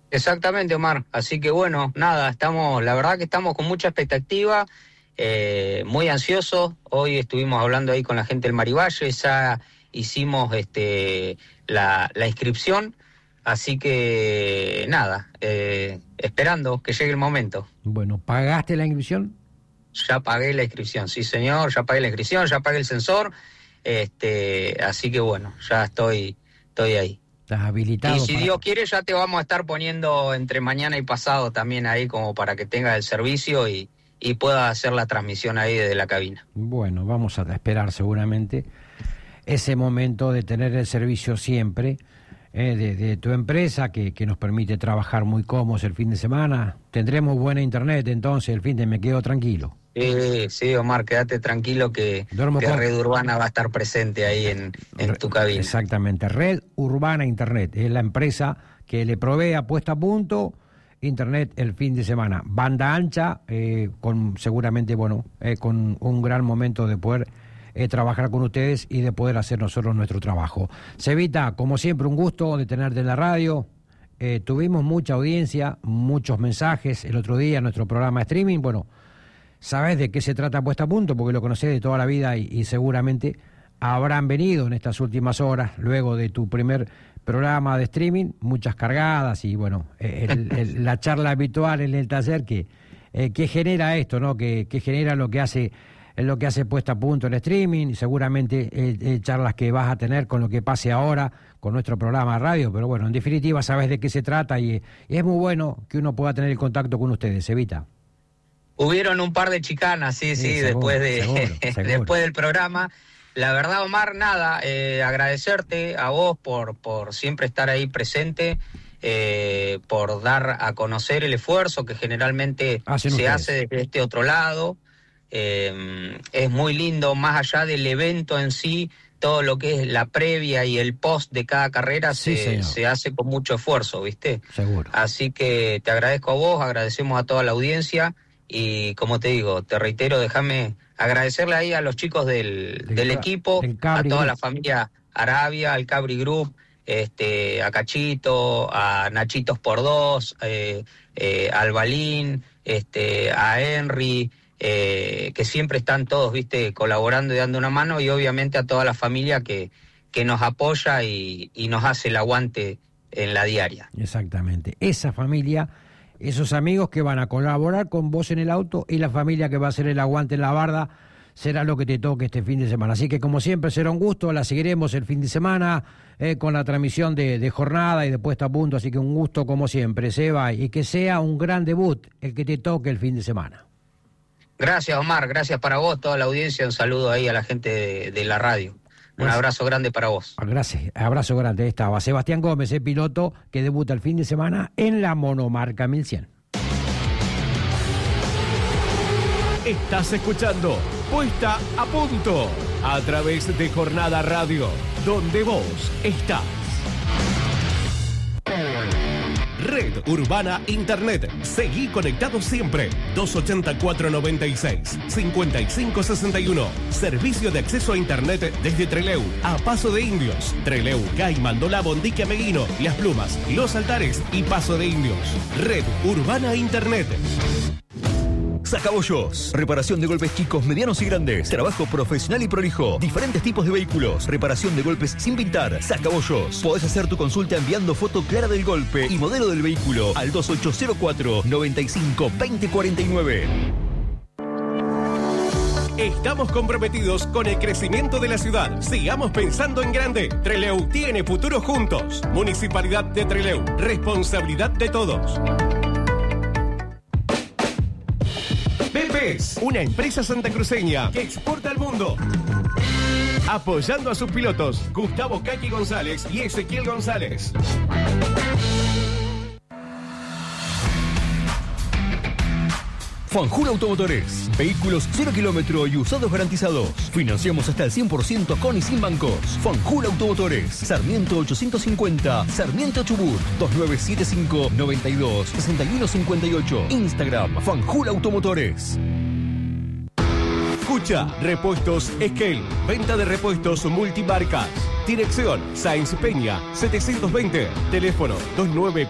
Exactamente, Omar. Así que bueno, nada, la verdad que estamos con mucha expectativa, muy ansiosos. Hoy estuvimos hablando ahí con la gente del Marivalle, ya hicimos la inscripción, así que nada, esperando que llegue el momento. Bueno, ¿pagaste la inscripción? Ya pagué la inscripción, sí señor, ya pagué la inscripción, ya pagué el sensor, así que bueno, ya estoy ahí. ¿Estás habilitado? Y si Dios quiere ya te vamos a estar poniendo entre mañana y pasado también ahí como para que tengas el servicio y puedas hacer la transmisión ahí desde la cabina. Bueno, vamos a esperar seguramente ese momento de tener el servicio siempre de tu empresa que nos permite trabajar muy cómodos el fin de semana. Tendremos buena internet entonces el fin de me quedo tranquilo. Sí, Omar, quédate tranquilo que Red Urbana va a estar presente ahí en tu cabina. Exactamente, Red Urbana Internet, es la empresa que le provee a puesta a punto internet el fin de semana. Banda ancha, con seguramente, con un gran momento de poder trabajar con ustedes y de poder hacer nosotros nuestro trabajo. Cevita, como siempre, un gusto de tenerte en la radio. Tuvimos mucha audiencia, muchos mensajes el otro día en nuestro programa de streaming. Bueno, sabés de qué se trata Puesta a Punto, porque lo conocés de toda la vida y seguramente habrán venido en estas últimas horas, luego de tu primer programa de streaming, muchas cargadas y la charla habitual en el taller que genera esto, ¿no? Que genera lo que hace Puesta a Punto en streaming, y seguramente charlas que vas a tener con lo que pase ahora con nuestro programa de radio, pero bueno, en definitiva sabés de qué se trata y es muy bueno que uno pueda tener el contacto con ustedes, Evita. Hubieron un par de chicanas, sí, seguro, seguro. Después del programa. La verdad, Omar, nada, agradecerte a vos por siempre estar ahí presente, por dar a conocer el esfuerzo que generalmente se hace desde este otro lado. Es muy lindo, más allá del evento en sí, todo lo que es la previa y el post de cada carrera se hace con mucho esfuerzo, ¿viste? Seguro. Así que te agradezco a vos, agradecemos a toda la audiencia. Y como te digo, te reitero, déjame agradecerle ahí a los chicos del equipo, a toda la familia Arabia, al Cabri Group, a Cachito, a Nachitos por Dos, al Balín, a Henry, que siempre están todos, viste, colaborando y dando una mano, y obviamente a toda la familia que nos apoya y nos hace el aguante en la diaria. Exactamente, esa familia, esos amigos que van a colaborar con vos en el auto y la familia que va a hacer el aguante en la barda, será lo que te toque este fin de semana. Así que como siempre será un gusto, la seguiremos el fin de semana con la transmisión de jornada y de Puesta a Punto, así que un gusto como siempre, Seba, y que sea un gran debut el que te toque el fin de semana. Gracias, Omar, gracias para vos, toda la audiencia, un saludo ahí a la gente de la radio. Un abrazo grande para vos. Gracias, abrazo grande. Ahí estaba Sebastián Gómez, el piloto que debuta el fin de semana en la monomarca 1100. Estás escuchando Puesta a Punto a través de Jornada Radio, donde vos estás. Red Urbana Internet. Seguí conectado siempre. 284-96-5561. Servicio de acceso a Internet desde Trelew a Paso de Indios. Trelew, Gay, Mandola, Bondique, Meguino, Las Plumas, Los Altares y Paso de Indios. Red Urbana Internet. Sacabollos. Reparación de golpes chicos, medianos y grandes. Trabajo profesional y prolijo. Diferentes tipos de vehículos. Reparación de golpes sin pintar. Sacabollos. Podés hacer tu consulta enviando foto clara del golpe y modelo del vehículo al 2804-95-2049. Estamos comprometidos con el crecimiento de la ciudad. Sigamos pensando en grande. Trelew tiene futuro juntos. Municipalidad de Trelew. Responsabilidad de todos. Pepes, una empresa santacruceña que exporta al mundo. Apoyando a sus pilotos, Gustavo Caqui González y Ezequiel González. Fanjul Automotores. Vehículos 0 kilómetro y usados garantizados. Financiamos hasta el 100% con y sin bancos. Fanjul Automotores. Sarmiento 850. Sarmiento Chubut. 2975-92-6158. Instagram. Fanjul Automotores. Escucha, Repuestos Esquel. Venta de repuestos multimarcas. Dirección Sáenz Peña 720. Teléfono 29